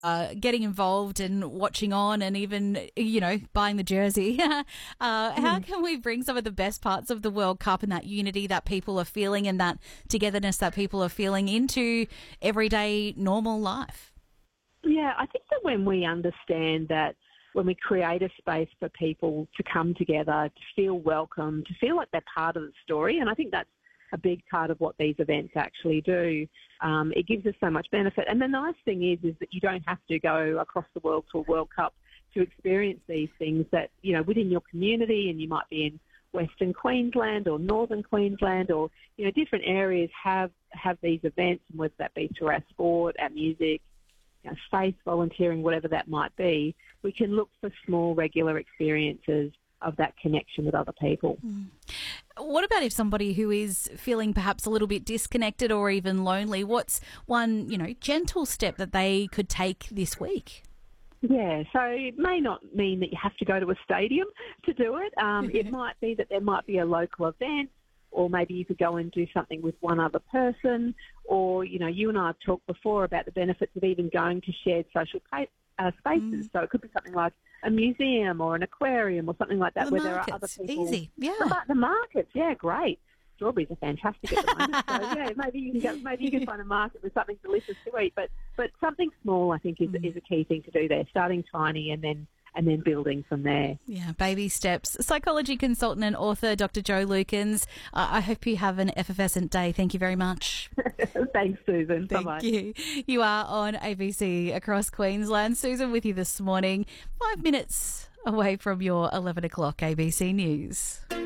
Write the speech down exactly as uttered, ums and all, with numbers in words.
uh, getting involved and watching on and even, you know, buying the jersey. uh, how can we bring some of the best parts of the World Cup and that unity that people are feeling and that togetherness that people are feeling into everyday normal life? Yeah, I think that when we understand that, when we create a space for people to come together, to feel welcome, to feel like they're part of the story, and I think that's a big part of what these events actually do. Um, it gives us so much benefit. And the nice thing is, is that you don't have to go across the world to a World Cup to experience these things that, you know, within your community, and you might be in Western Queensland or Northern Queensland or, you know, different areas have, have these events, and whether that be through our sport, our music, you know, faith, volunteering, whatever that might be, we can look for small, regular experiences of that connection with other people. Mm. What about if somebody who is feeling perhaps a little bit disconnected or even lonely? What's one, you know, gentle step that they could take this week? Yeah, so it may not mean that you have to go to a stadium to do it. Um, it might be that there might be a local event, or maybe you could go and do something with one other person, or, you know, you and I have talked before about the benefits of even going to shared social pa- uh, spaces. Mm. So it could be something like a museum or an aquarium or something like that, the where markets. there are other people. Easy, yeah. The, the markets, yeah, great. Strawberries are fantastic at the moment. So yeah, maybe you can go, maybe you can find a market with something delicious to eat. But but something small, I think, is mm. is a key thing to do there. Starting tiny and then and then building from there. Yeah, baby steps. Psychology consultant and author Doctor Jo Lukens. Uh, I hope you have an effervescent day. Thank you very much. Thanks, Susan. Thank Bye-bye. you. You are on A B C across Queensland. Susan with you this morning. Five minutes away from your eleven o'clock A B C News.